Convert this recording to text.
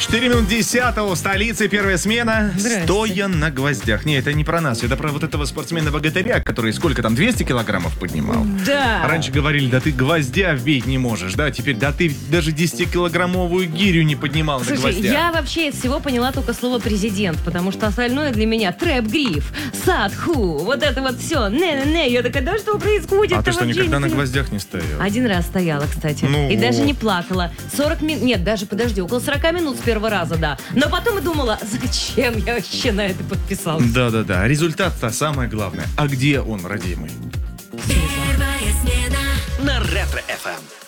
4 минут 10-го, столица, первая смена. Стоя на гвоздях. Не, это не про нас, это про вот этого спортсмена-богатыря, который сколько там, 200 килограммов поднимал? Да. Раньше говорили, да ты гвоздя вбить не можешь, да? Теперь, да ты даже 10-килограммовую гирю не поднимал на Слушай, гвоздях. я вообще из всего поняла только слово президент, потому что остальное для меня трэп-гриф, садху, вот это вот все, не-не-не. Я такая, да что происходит? А ты что, вообще никогда не на понимаю. гвоздях не стоял? Один раз стояла, кстати. Ну и даже вот. не плакала. 40 минут, нет, даже, подожди, около 40 минут с первого раза, да. Но потом и думала, зачем я вообще на это подписалась? Да-да-да, результат-то самое главное. А где он, родимый? Первая смена на Ретро-ФМ.